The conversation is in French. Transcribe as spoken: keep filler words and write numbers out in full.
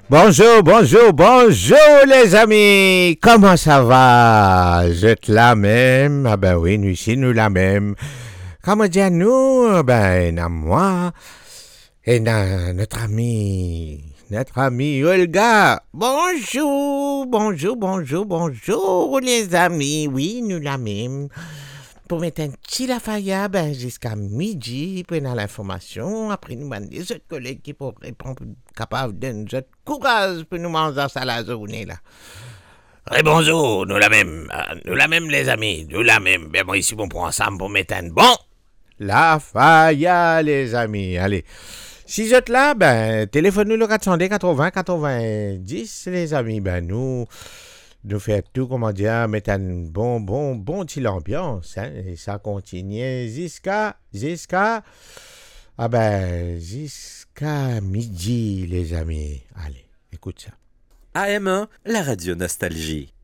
Bonjour, bonjour, bonjour les amis. Comment ça va? Vous êtes là même? Ah ben oui, nous ici, nous la même. Comment dire nous? Ben, à moi et na- notre ami, notre ami Olga. Bonjour, bonjour, bonjour, bonjour les amis. Oui, nous la même. Pour mettre un petit Lafaya, ben, jusqu'à midi, prenant l'information. Après, nous avons des autres collègues qui pourraient répondre, capables de nous autres courage pour nous manger ça la journée, là. Eh bonjour, nous la même, euh, nous la même les amis, nous la même. Ben moi ici, on prend ensemble pour mettre un bon Lafaya, les amis. Allez. Si vous êtes là, ben, téléphone-nous le quatre cent quatre-vingts quatre-vingt-dix, les amis. Ben, nous, nous faire tout, comment dire, mettre un bon, bon, bon petit ambiance, hein, et ça continue jusqu'à, jusqu'à, ah ben, jusqu'à midi, les amis. Allez, écoute ça. A M un, la radio Nostalgie.